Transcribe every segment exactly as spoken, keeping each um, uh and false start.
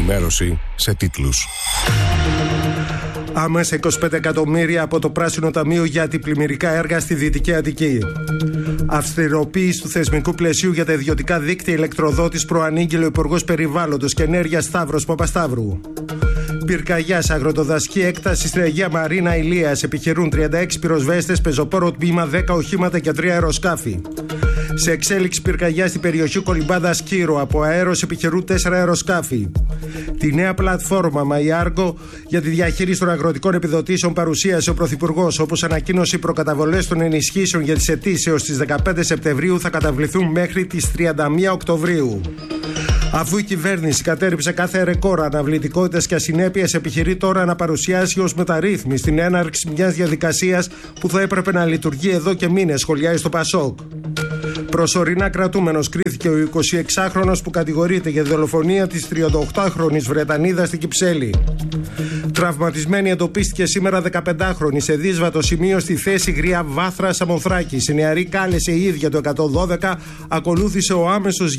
ενημέρωση σε τίτλους. Άμεσα είκοσι πέντε εκατομμύρια από το Πράσινο Ταμείο για αντιπλημμυρικά έργα στη Δυτική Αττική. Αυστηροποίηση του θεσμικού πλαισίου για τα ιδιωτικά δίκτυα ηλεκτροδότης προανήγγειλε ο Υπουργός Περιβάλλοντος και Ενέργειας Σταύρος Παπασταύρου. Πυρκαγιάς, αγροτοδασική έκταση στη Αγία Μαρίνα Ηλίας. Επιχειρούν τριάντα έξι πυροσβέστες, πεζοπόρο τμήμα, δέκα οχήματα και τρία αεροσκάφη. Σε εξέλιξη πυρκαγιά στην περιοχή Κολυμπάδα Σκύρο. Από αέρος επιχειρούν τέσσερα αεροσκάφη. Τη νέα πλατφόρμα MyArgo για τη διαχείριση των αγροτικών επιδοτήσεων παρουσίασε ο Πρωθυπουργός, όπως ανακοίνωσε οι προκαταβολές των ενισχύσεων για τις αιτήσεις έως τις δεκαπέντε Σεπτεμβρίου θα καταβληθούν μέχρι τις τριάντα μία Οκτωβρίου. Αφού η κυβέρνηση κατέρριψε κάθε ρεκόρ αναβλητικότητας και ασυνέπειας, επιχειρεί τώρα να παρουσιάσει ως μεταρρύθμιση την έναρξη μιας διαδικασίας που θα έπρεπε να λειτουργεί εδώ και μήνες, σχολιάζει το Πασόκ. Προσωρινά κρατούμενος κρίθηκε ο εικοσιεξάχρονος που κατηγορείται για δολοφονία της τριανταοκτάχρονης Βρετανίδας στην Κυψέλη. Τραυματισμένη εντοπίστηκε σήμερα δεκαπεντάχρονη σε δύσβατο σημείο στη θέση Γρία Βάθρα Σαμοθράκης. Η νεαρή κάλεσε η ίδια το εκατόν δώδεκα, ακολούθησε ο άμεσος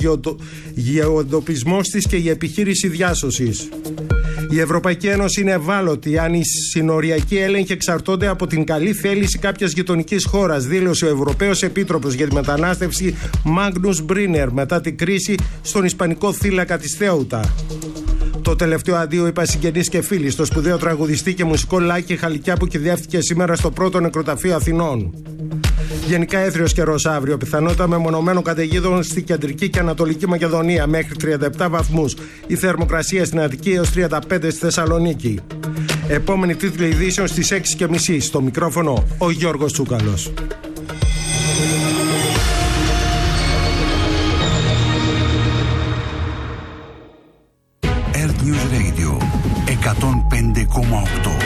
γεωεντοπισμός της και η επιχείρηση διάσωσης. Η Ευρωπαϊκή Ένωση είναι ευάλωτη αν οι συνοριακοί έλεγχοι εξαρτώνται από την καλή θέληση κάποιας γειτονικής χώρας, δήλωσε ο Ευρωπαίος Επίτροπος για τη Μετανάστευση Μάγνους Μπρίνερ μετά την κρίση στον ισπανικό θύλακα της Θέουτα. Το τελευταίο αντίο είπα συγγενείς και φίλοι στο σπουδαίο τραγουδιστή και μουσικό Λάκη Χαλικιά που κυριεύτηκε σήμερα στο πρώτο νεκροταφείο Αθηνών. Γενικά έθριος καιρός αύριο, πιθανότητα μεμονωμένων καταιγίδων στη κεντρική και ανατολική Μακεδονία μέχρι τριάντα επτά βαθμούς. Η θερμοκρασία στην Αττική έως τριάντα πέντε στη Θεσσαλονίκη. Επόμενη τίτλη ειδήσεων στις έξι και μισή. Στο μικρόφωνο ο Γιώργος Τσούκαλος. Earth News Radio εκατόν πέντε κόμμα οκτώ.